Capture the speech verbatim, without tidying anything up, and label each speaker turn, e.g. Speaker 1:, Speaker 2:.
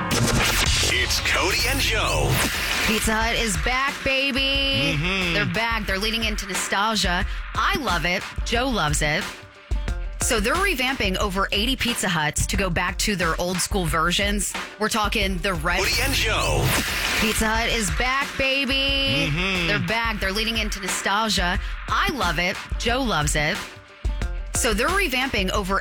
Speaker 1: It's Cody and Joe.
Speaker 2: Pizza Hut is back, baby.
Speaker 1: Mm-hmm.
Speaker 2: They're back. They're leading into nostalgia. I love it. Joe loves it. So they're revamping over eighty Pizza Huts to go back to their old school versions. We're talking the red.
Speaker 1: Cody and Joe.
Speaker 2: Pizza Hut is back, baby.
Speaker 1: Mm-hmm.
Speaker 2: They're back. They're leading into nostalgia. I love it. Joe loves it. So they're revamping over